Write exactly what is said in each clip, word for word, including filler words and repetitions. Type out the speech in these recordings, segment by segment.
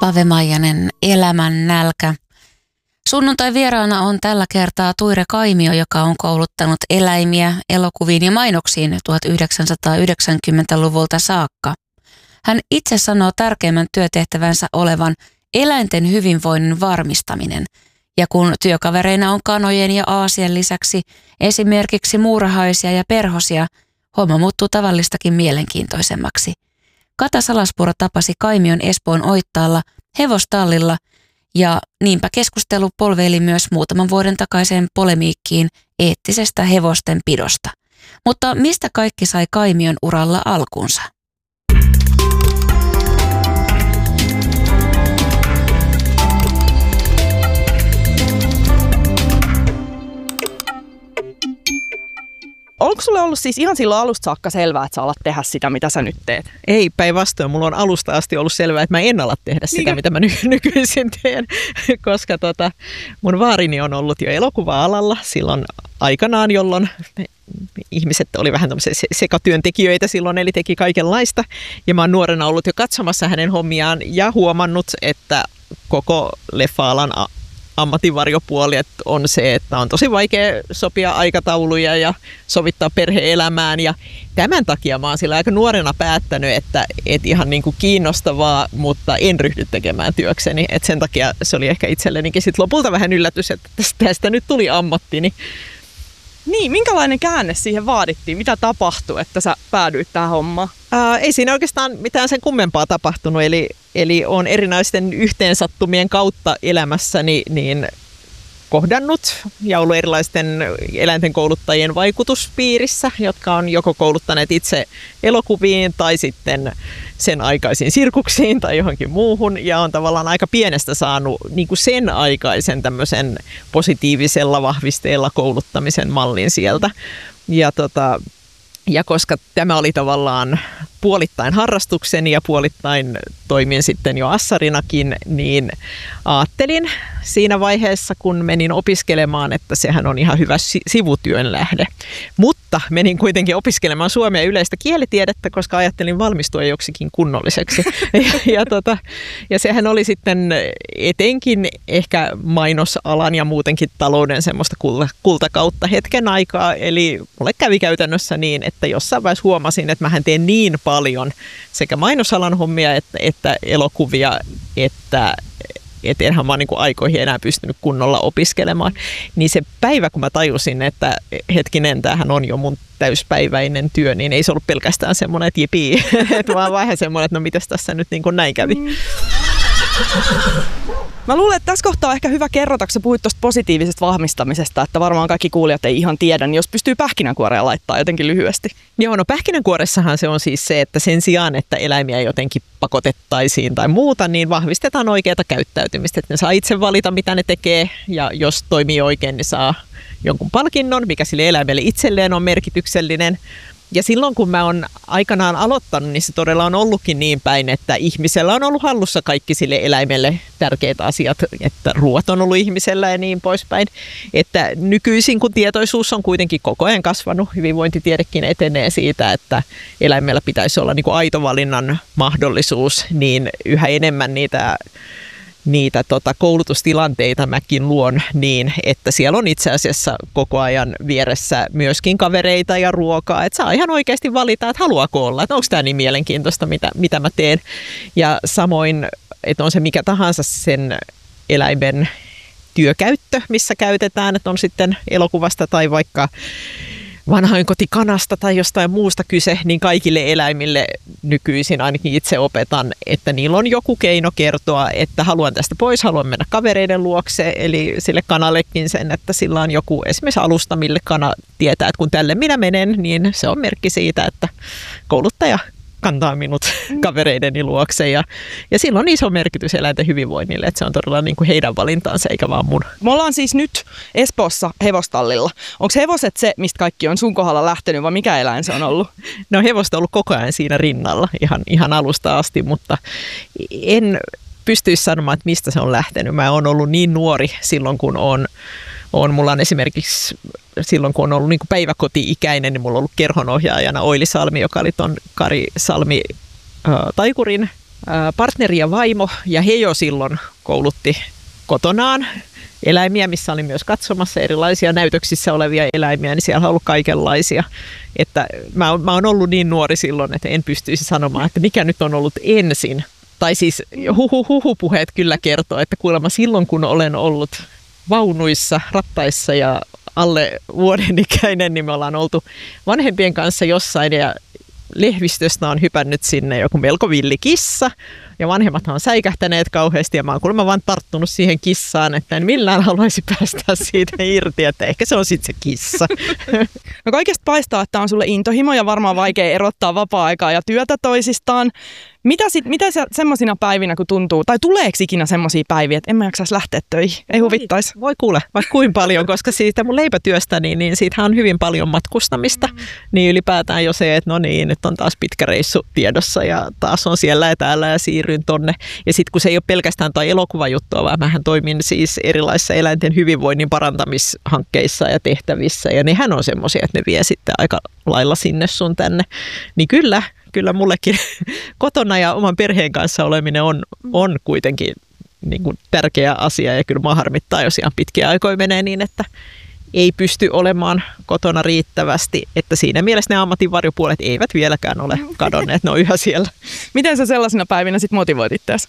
Pave Maijanen, Elämän nälkä. Sunnuntai vieraana on tällä kertaa Tuire Kaimio, joka on kouluttanut eläimiä elokuviin ja mainoksiin tuhatyhdeksänsataayhdeksänkymmentäluvulta saakka. Hän itse sanoo tärkeimmän työtehtävänsä olevan eläinten hyvinvoinnin varmistaminen. Ja kun työkavereina on kanojen ja aasien lisäksi esimerkiksi muurahaisia ja perhosia, homma muuttuu tavallistakin mielenkiintoisemmaksi. Kata Salaspuro tapasi Kaimion Espoon Oittaalla hevostallilla ja niinpä keskustelu polveili myös muutaman vuoden takaiseen polemiikkiin eettisestä hevosten pidosta. Mutta mistä kaikki sai Kaimion uralla alkunsa? Onko sulle ollut siis ihan silloin alusta saakka selvää, että sä alat tehdä sitä, mitä sä nyt teet? Ei, päinvastoin. Mulla on alusta asti ollut selvää, että mä en ala tehdä sitä, Mikä? mitä mä ny- nykyisin teen. Koska tota, mun vaarini on ollut jo elokuva-alalla silloin aikanaan, jolloin ihmiset oli vähän tämmöisiä sekatyöntekijöitä silloin, eli teki kaikenlaista. Ja mä oon nuorena ollut jo katsomassa hänen hommiaan ja huomannut, että koko leffa-alan ammatinvarjopuoli on se, että on tosi vaikea sopia aikatauluja ja sovittaa perhe-elämään. Ja tämän takia mä oon sillä aika nuorena päättänyt, että et ihan niin kuin kiinnostavaa, mutta en ryhdy tekemään työkseni. Et sen takia se oli ehkä itsellenikin sit lopulta vähän yllätys, että tästä nyt tuli ammattini. Niin, minkälainen käänne siihen vaadittiin? Mitä tapahtui, että sä päädyit tähän hommaan? Ää, ei siinä oikeastaan mitään sen kummempaa tapahtunut. Eli, eli olen erinäisten yhteensattumien kautta elämässäni niin kohdannut ja ollut erilaisten eläinten kouluttajien vaikutuspiirissä, jotka on joko kouluttaneet itse elokuviin tai sitten sen aikaisiin sirkuksiin tai johonkin muuhun. Ja on tavallaan aika pienestä saanut niin kuin sen aikaisen tämmöisen positiivisella vahvisteella kouluttamisen mallin sieltä. Ja, tota, ja koska tämä oli tavallaan puolittain harrastukseni ja puolittain toimin sitten jo assarinakin, niin ajattelin siinä vaiheessa, kun menin opiskelemaan, että sehän on ihan hyvä sivutyön lähde. Mutta menin kuitenkin opiskelemaan suomea yleistä kielitiedettä, koska ajattelin valmistua joksikin kunnolliseksi. ja, ja, tota, ja sehän oli sitten etenkin ehkä mainosalan ja muutenkin talouden semmoista kultakautta hetken aikaa. Eli mulle kävi käytännössä niin, että jossain vaiheessa huomasin, että mähän teen niin paljon sekä mainosalan hommia että, että elokuvia, että et enhän mä niin kuin aikoihin enää pystynyt kunnolla opiskelemaan. Niin se päivä, kun mä tajusin, että hetkinen, tämähän on jo mun täyspäiväinen työ, niin ei se ollut pelkästään semmoinen, että jipii, että vaan vähän semmoinen, että no mitäs tässä nyt niin kuin näin kävi. Mm. Mä luulen, että tässä kohtaa on ehkä hyvä kerrota, kun sä puhuit tuosta positiivisesta vahvistamisesta, että varmaan kaikki kuulijat ei ihan tiedä, niin jos pystyy pähkinänkuoreen laittaa jotenkin lyhyesti. Joo, no pähkinänkuoressahan se on siis se, että sen sijaan, että eläimiä jotenkin pakotettaisiin tai muuta, niin vahvistetaan oikeata käyttäytymistä, että ne saa itse valita, mitä ne tekee, ja jos toimii oikein, niin saa jonkun palkinnon, mikä sille eläimelle itselleen on merkityksellinen. Ja silloin, kun mä oon aikanaan aloittanut, niin se todella on ollutkin niin päin, että ihmisellä on ollut hallussa kaikki sille eläimelle tärkeät asiat, että ruoat on ollut ihmisellä ja niin poispäin. Että nykyisin, kun tietoisuus on kuitenkin koko ajan kasvanut, hyvinvointitiedekin etenee siitä, että eläimellä pitäisi olla niin kuin aito valinnan mahdollisuus, niin yhä enemmän niitä niitä tota, koulutustilanteita mäkin luon niin, että siellä on itse asiassa koko ajan vieressä myöskin kavereita ja ruokaa, että saa ihan oikeasti valita, että haluaako olla, että onko tämä niin mielenkiintoista, mitä, mitä mä teen. Ja samoin, että on se mikä tahansa sen eläimen työkäyttö, missä käytetään, että on sitten elokuvasta tai vaikka vanhainkotikanasta tai jostain muusta kyse, niin kaikille eläimille nykyisin ainakin itse opetan, että niillä on joku keino kertoa, että haluan tästä pois, haluan mennä kavereiden luokse, eli sille kanallekin sen, että sillä on joku esimerkiksi alusta, mille kana tietää, että kun tälle minä menen, niin se on merkki siitä, että kouluttaja kantaa minut kavereideni luokse. Ja, ja sillä on iso merkitys eläinten hyvinvoinnille, että se on todella niin kuin heidän valintaansa eikä vaan mun. Me ollaan siis nyt Espoossa hevostallilla. Onko hevoset se, mistä kaikki on sun kohdalla lähtenyt vai mikä eläin se on ollut? No hevosta on ollut koko ajan siinä rinnalla ihan, ihan alusta asti, mutta en pystyisi sanomaan, että mistä se on lähtenyt. Mä oon ollut niin nuori silloin, kun on On, mulla on esimerkiksi silloin, kun on ollut niin kuin päiväkoti-ikäinen, niin mulla on ollut kerhonohjaajana Oili Salmi, joka oli ton Kari Salmi äh, taikurin partneri ja vaimo, ja he jo silloin koulutti kotonaan eläimiä, missä oli myös katsomassa erilaisia näytöksissä olevia eläimiä, niin siellä on ollut kaikenlaisia. Että mä, mä oon ollut niin nuori silloin, että en pystyisi sanomaan, että mikä nyt on ollut ensin. Tai siis huhu, huhupuheet kyllä kertoo, että kuulemma silloin kun olen ollut vaunuissa, rattaissa ja alle vuoden ikäinen, niin me ollaan oltu vanhempien kanssa jossain ja lehvistöstä on hypännyt sinne joku melko villi kissa. Ja vanhemmat on säikähtäneet kauheasti ja mä oon kuulemma vaan tarttunut siihen kissaan, että en millään haluaisi päästä siitä irti, että ehkä se on sitten se kissa. No kaikesta paistaa, että on sulle intohimo ja varmaan vaikea erottaa vapaa-aikaa ja työtä toisistaan. Mitä, sit, mitä sä semmoisina päivinä, kun tuntuu, tai tuleeko ikinä semmoisia päiviä, että en mä jaksaisi lähteä töihin? Ei huvittaisi. Voi kuule, vaikka kuin paljon, koska siitä mun leipätyöstäni, niin, niin siitähän on hyvin paljon matkustamista. Mm. Niin ylipäätään jo se, että no niin, nyt on taas pitkä reissu tiedossa ja taas on siellä ja täällä ja siirryn tonne. Ja sitten kun se ei ole pelkästään toi elokuvajuttua, vaan mähän toimin siis erilaisissa eläinten hyvinvoinnin parantamishankkeissa ja tehtävissä. Ja nehän on semmoisia, että ne vie sitten aika lailla sinne sun tänne. Niin kyllä. Kyllä mullekin kotona ja oman perheen kanssa oleminen on, on kuitenkin niin kuin tärkeä asia ja kyllä mua harmittaa, jos ihan pitkiä aikoja menee niin, että ei pysty olemaan kotona riittävästi, että siinä mielessä ne ammatin varjopuolet eivät vieläkään ole kadonneet, ne on yhä siellä. Miten sä sellaisina päivinä sit motivoit itseäsi?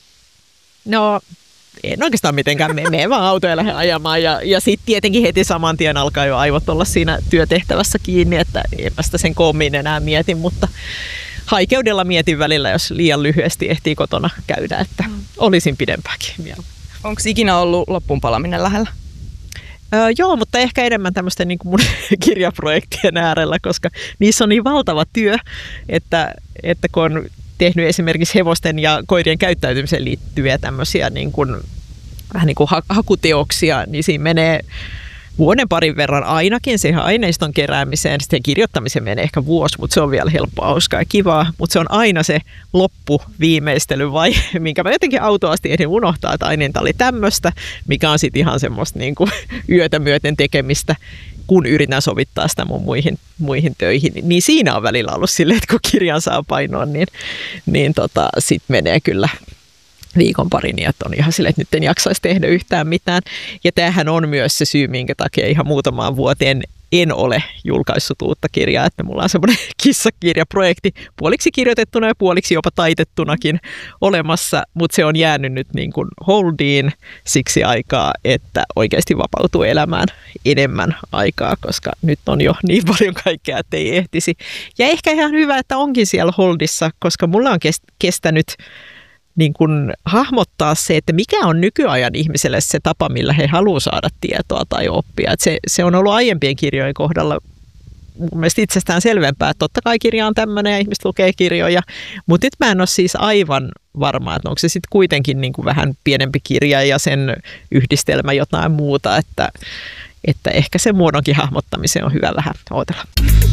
No en oikeastaan mitenkään, me mene vaan autoja lähde ajamaan ja, ja sitten tietenkin heti saman tien alkaa jo aivot olla siinä työtehtävässä kiinni, että enpä sitä sen koommin enää mietin, mutta haikeudella mietin välillä, jos liian lyhyesti ehtii kotona käydä, että olisin pidempääkin vielä. Onko ikinä ollut loppuunpalaminen lähellä? Öö, joo, mutta ehkä enemmän tämmöisten niin kuin mun kirjaprojektien äärellä, koska niissä on niin valtava työ, että, että kun on tehnyt esimerkiksi hevosten ja koirien käyttäytymiseen liittyviä tämmöisiä niin kuin, vähän niin kuin hakuteoksia, niin siinä menee vuoden parin verran ainakin siihen aineiston keräämiseen, sitten kirjoittamiseen menee ehkä vuosi, mutta se on vielä helppoa, hauskaa ja kivaa. Mutta se on aina se loppuviimeistelyvaihe, minkä mä jotenkin autoasti ehdin unohtaa, että aineinta oli tämmöistä, mikä on sitten ihan semmoista niin kuin yötä myöten tekemistä, kun yritän sovittaa sitä mun muihin, muihin töihin. Niin siinä on välillä ollut silleen, että kun kirjan saa painoa, niin, niin tota, sitten menee kyllä viikon parin, niin että on ihan silleen, että nyt en jaksaisi tehdä yhtään mitään. Ja tämähän on myös se syy, minkä takia ihan muutamaan vuoteen en ole julkaissut uutta kirjaa, että mulla on semmoinen kissakirjaprojekti puoliksi kirjoitettuna ja puoliksi jopa taitettunakin olemassa, mutta se on jäänyt nyt niin kuin holdiin siksi aikaa, että oikeasti vapautuu elämään enemmän aikaa, koska nyt on jo niin paljon kaikkea, että ei ehtisi. Ja ehkä ihan hyvä, että onkin siellä holdissa, koska mulla on kestänyt niin kuin hahmottaa se, että mikä on nykyajan ihmiselle se tapa, millä he haluaa saada tietoa tai oppia. Että se, se on ollut aiempien kirjojen kohdalla mun mielestä itsestään selvempää, että totta kai kirja on tämmöinen ja ihmiset lukee kirjoja, mutta nyt mä en ole siis aivan varma, että onko se sitten kuitenkin niin kuin vähän pienempi kirja ja sen yhdistelmä jotain muuta, että, että ehkä sen muodonkin hahmottamiseen on hyvä vähän odotella.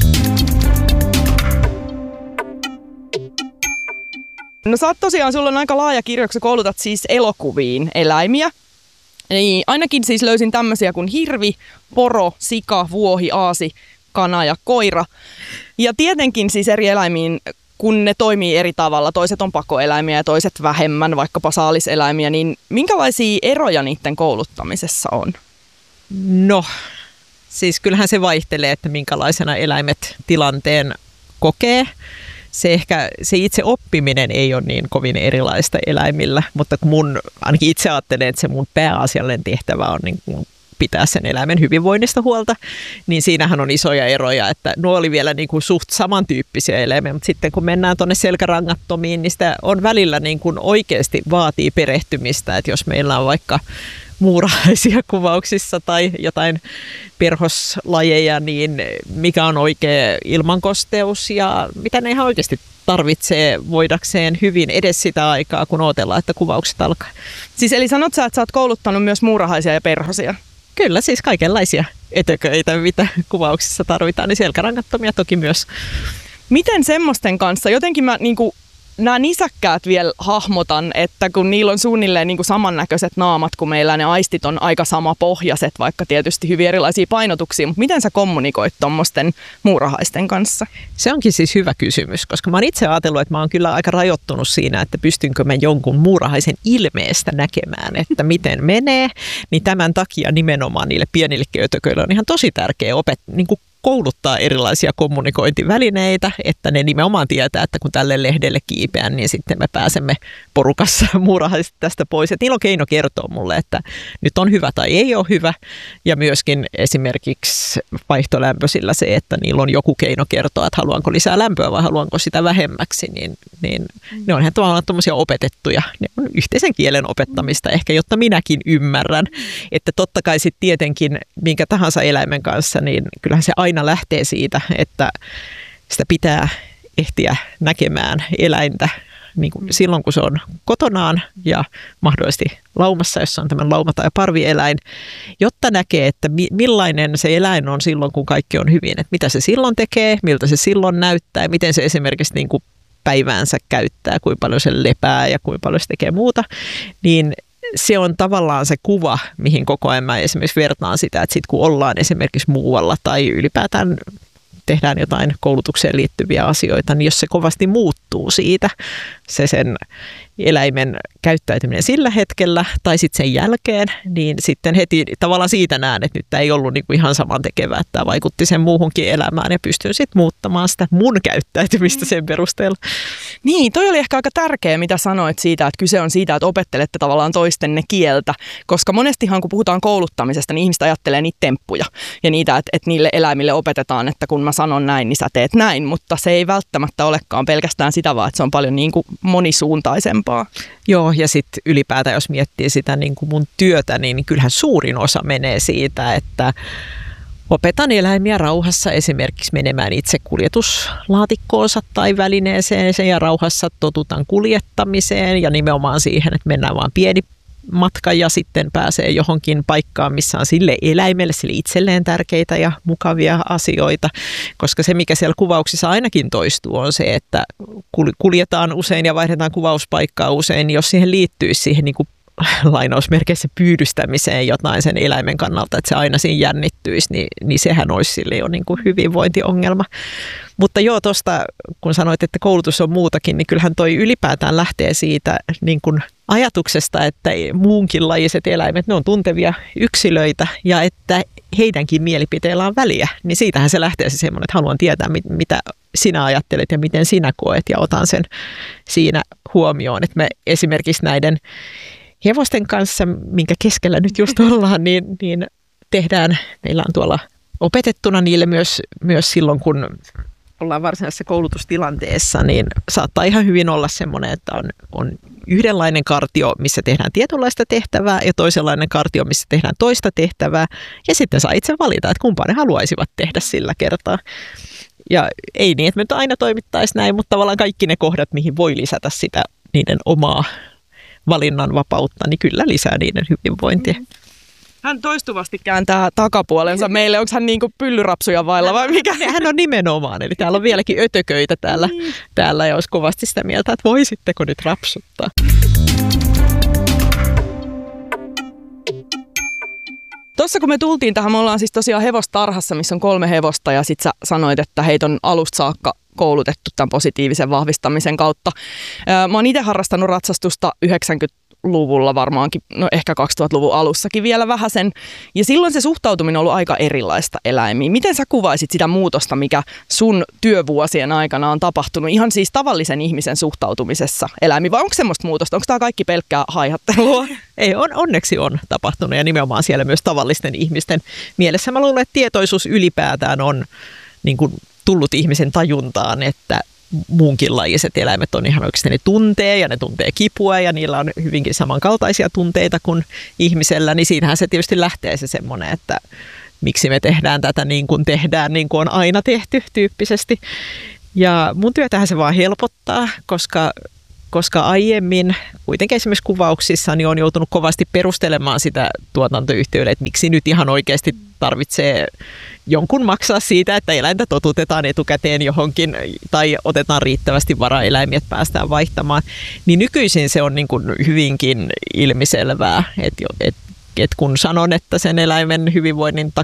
No sä oot tosiaan, sulla on aika laaja kirjo, kun sä koulutat siis elokuviin eläimiä. Niin ainakin siis löysin tämmöisiä kuin hirvi, poro, sika, vuohi, aasi, kana ja koira. Ja tietenkin siis eri eläimiin, kun ne toimii eri tavalla, toiset on pakoeläimiä ja toiset vähemmän, vaikkapa saaliseläimiä, niin minkälaisia eroja niiden kouluttamisessa on? No, siis kyllähän se vaihtelee, että minkälaisena eläimet tilanteen kokee. Se ehkä se itse oppiminen ei ole niin kovin erilaista eläimillä, mutta kun mun, ainakin itse ajattelen, että se mun pääasiallinen tehtävä on niin kuin pitää sen eläimen hyvinvoinnista huolta, niin siinähän on isoja eroja, että nuo oli vielä niin kuin suht samantyyppisiä eläimiä, mutta sitten kun mennään tuonne selkärangattomiin, niin sitä on välillä niin kuin oikeasti vaatii perehtymistä, että jos meillä on vaikka muurahaisia kuvauksissa tai jotain perhoslajeja, niin mikä on oikea ilmankosteus ja mitä ne ihan oikeasti tarvitsee voidakseen hyvin edes sitä aikaa, kun odotellaan, että kuvaukset alkaa. Siis eli sanot sä, että sä oot kouluttanut myös muurahaisia ja perhosia? Kyllä, siis kaikenlaisia etököitä, mitä kuvauksissa tarvitaan, niin selkärangattomia toki myös. Miten semmoisten kanssa? Jotenkin mä niinku nämä nisäkkäät vielä hahmotan, että kun niillä on suunnilleen niin kuin samannäköiset naamat kuin meillä, ne aistit on aika samapohjaiset, vaikka tietysti hyvin erilaisia painotuksia, mutta miten sä kommunikoit tuommoisten muurahaisten kanssa? Se onkin siis hyvä kysymys, koska mä oon itse ajatellut, että mä oon kyllä aika rajoittunut siinä, että pystynkö mä jonkun muurahaisen ilmeestä näkemään, että miten menee, niin tämän takia nimenomaan niille pienille ötököille on ihan tosi tärkeä opet, niin kuin kouluttaa erilaisia kommunikointivälineitä, että ne nimenomaan tietää, että kun tälle lehdelle kiipeän, niin sitten me pääsemme porukassa muurahaisesti tästä pois. Että niillä on keino kertoa mulle, että nyt on hyvä tai ei ole hyvä. Ja myöskin esimerkiksi vaihtolämpöisillä se, että niillä on joku keino kertoa, että haluanko lisää lämpöä vai haluanko sitä vähemmäksi, niin, niin ne on ihan tavallaan tuommoisia opetettuja. Ne on yhteisen kielen opettamista ehkä, jotta minäkin ymmärrän, että totta kai sitten tietenkin minkä tahansa eläimen kanssa, niin kyllähän se aina lähtee siitä, että sitä pitää ehtiä näkemään eläintä niin kuin silloin, kun se on kotonaan ja mahdollisesti laumassa, jos on tämmöinen lauma- tai parvieläin, jotta näkee, että millainen se eläin on silloin, kun kaikki on hyvin. Että mitä se silloin tekee, miltä se silloin näyttää, miten se esimerkiksi niin kuin päiväänsä käyttää, kuinka paljon se lepää ja kuinka paljon se tekee muuta, niin se on tavallaan se kuva, mihin koko ajan mä esimerkiksi vertaan sitä, että sit kun ollaan esimerkiksi muualla tai ylipäätään tehdään jotain koulutukseen liittyviä asioita, niin jos se kovasti muuttuu siitä, se sen eläimen käyttäytyminen sillä hetkellä tai sitten sen jälkeen, niin sitten heti tavallaan siitä näen, että nyt tämä ei ollut niinku ihan samantekevää, että tämä vaikutti sen muuhunkin elämään ja pystyn sitten muuttamaan sitä mun käyttäytymistä sen perusteella. Niin, toi oli ehkä aika tärkeä, mitä sanoit siitä, että kyse on siitä, että opettelette tavallaan toistenne kieltä, koska monestihan kun puhutaan kouluttamisesta, niin ihmiset ajattelee niitä temppuja ja niitä, että, että niille eläimille opetetaan, että kun mä sanon näin, niin sä teet näin, mutta se ei välttämättä olekaan pelkästään sitä, vaan että se on paljon niin kuin monisuuntaisempaa. Joo, ja sitten ylipäätään, jos miettii sitä niin kuin mun työtä, niin kyllähän suurin osa menee siitä, että opetan eläimiä rauhassa esimerkiksi menemään itse kuljetuslaatikkoonsa tai välineeseen ja rauhassa totutan kuljettamiseen ja nimenomaan siihen, että mennään vaan pieni matka ja sitten pääsee johonkin paikkaan, missä on sille eläimelle, sille itselleen tärkeitä ja mukavia asioita, koska se, mikä siellä kuvauksissa ainakin toistuu, on se, että kuljetaan usein ja vaihdetaan kuvauspaikkaa usein, jos siihen liittyisi siihen niin kuin lainausmerkeissä pyydystämiseen jotain sen eläimen kannalta, että se aina siinä jännittyisi, niin, niin sehän olisi sille jo niin kuin hyvinvointiongelma. Mutta joo, tuosta kun sanoit, että koulutus on muutakin, niin kyllähän toi ylipäätään lähtee siitä niin kuin ajatuksesta, että muunkinlajiset eläimet, ne on tuntevia yksilöitä ja että heidänkin mielipiteillä on väliä. Niin siitähän se lähtee se semmoinen, että haluan tietää, mitä sinä ajattelet ja miten sinä koet ja otan sen siinä huomioon. Että me esimerkiksi näiden hevosten kanssa, minkä keskellä nyt just ollaan, niin, niin tehdään, meillä on tuolla opetettuna niille myös, myös silloin, kun ollaan varsinaisessa koulutustilanteessa, niin saattaa ihan hyvin olla semmoinen, että on, on yhdenlainen kartio, missä tehdään tietynlaista tehtävää ja toisenlainen kartio, missä tehdään toista tehtävää ja sitten saa itse valita, että kumpaa ne haluaisivat tehdä sillä kertaa. Ja ei niin, että me nyt aina toimittaisi näin, mutta tavallaan kaikki ne kohdat, mihin voi lisätä sitä niiden omaa valinnan vapautta, niin kyllä lisää niiden hyvinvointia. Hän toistuvasti kääntää takapuolensa meille. Onko hän niin kuin pyllyrapsuja vailla vai mikä? Hän on nimenomaan. Eli täällä on vieläkin ötököitä täällä, mm. täällä ja olisi kovasti sitä mieltä, että voisitteko nyt rapsuttaa. Tuossa kun me tultiin tähän, me ollaan siis tosiaan hevostarhassa, missä on kolme hevosta ja sit sä sanoit, että heitä on alusta saakka koulutettu tämän positiivisen vahvistamisen kautta. Mä oon itse harrastanut ratsastusta yhdeksänkymmentäluvulla varmaankin, no ehkä kaksituhattaluvun alussakin vielä vähäsen. Ja silloin se suhtautuminen on ollut aika erilaista eläimiin. Miten sä kuvaisit sitä muutosta, mikä sun työvuosien aikana on tapahtunut ihan siis tavallisen ihmisen suhtautumisessa eläimiin? Vai onko semmoista muutosta? Onko tämä kaikki pelkkää haihattelua? Ei, on, onneksi on tapahtunut ja nimenomaan siellä myös tavallisten ihmisten mielessä. Mä luulen, että tietoisuus ylipäätään on niin kuin tullut ihmisen tajuntaan, että muunkinlajiset eläimet on ihan oikeasti, ne tuntee ja ne tuntee kipua ja niillä on hyvinkin samankaltaisia tunteita kuin ihmisellä, niin siitähän se tietysti lähtee se semmoinen, että miksi me tehdään tätä niin kuin tehdään, niin kuin on aina tehty tyyppisesti. Ja mun työtähän se vaan helpottaa, koska koska aiemmin kuitenkin esimerkiksi kuvauksissa niin on joutunut kovasti perustelemaan sitä tuotantoyhtiöille, että miksi nyt ihan oikeasti tarvitsee jonkun maksaa siitä, että eläintä totutetaan etukäteen johonkin tai otetaan riittävästi varaeläimiä, että päästään vaihtamaan, niin nykyisin se on niin kuin hyvinkin ilmiselvää, että et, et kun sanon, että sen eläimen hyvinvoinnin